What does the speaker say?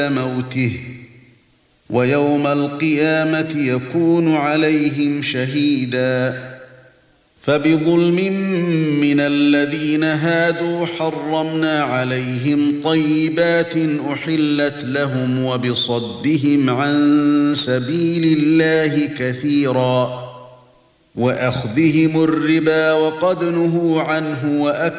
موته ويوم القيامة يكون عليهم شهيدا فبظلم من الذين هادوا حرمنا عليهم طيبات أحلت لهم وبصدهم عن سبيل الله كثيرا وأخذهم الربا وقد نهوا عنه